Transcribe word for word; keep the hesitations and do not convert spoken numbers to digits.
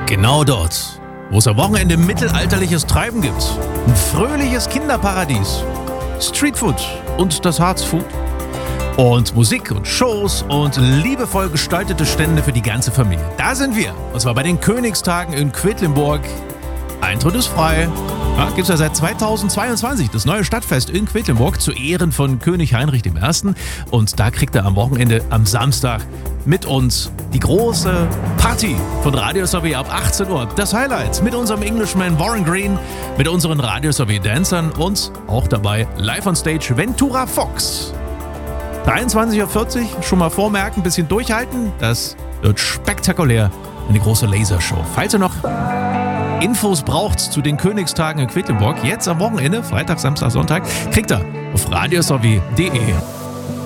Genau dort, wo es am Wochenende mittelalterliches Treiben gibt. Ein fröhliches Kinderparadies, Streetfood und das Harzfood. Und Musik und Shows und liebevoll gestaltete Stände für die ganze Familie. Da sind wir. Und zwar bei den Königstagen in Quedlinburg. Eintritt ist frei. Ja, gibt es ja seit zweitausendzweiundzwanzig das neue Stadtfest in Quedlinburg zu Ehren von König Heinrich der Erste. Und da kriegt er am Wochenende, am Samstag, mit uns die große Party von Radio Sowie ab achtzehn Uhr. Das Highlight mit unserem Englishman Warren Green, mit unseren Radio Sowie Dancern und auch dabei live on stage Ventura Fox. dreiundzwanzig Uhr vierzig, schon mal vormerken, ein bisschen durchhalten. Das wird spektakulär. Eine große Lasershow. Falls ihr noch Infos braucht zu den Königstagen in Quedlinburg, jetzt am Wochenende, Freitag, Samstag, Sonntag, kriegt ihr auf radio sowie punkt de.